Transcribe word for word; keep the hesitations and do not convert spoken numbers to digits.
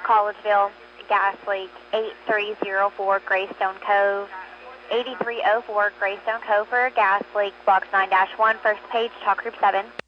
Collegeville, gas leak, eight three zero four Greystone Cove, eighty-three oh four Greystone Cove for a gas leak, box nine dash one, first page, talk group seven.